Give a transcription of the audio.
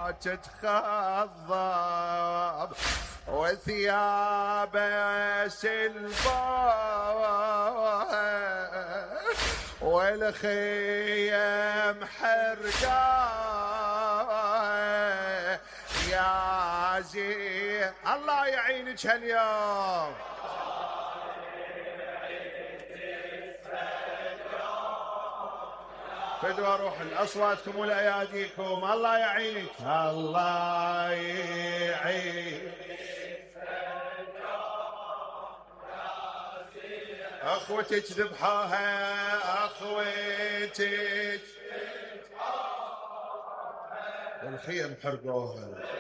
تتخضب وثيابه سلبا والخيم حرقا يا زين. الله يعينك هاليوم. فدوا روح اصواتكم والاياديكم. الله يعينك. الله يعينك. اخوتك ذبحوها اخوتك والخيم حرقوها.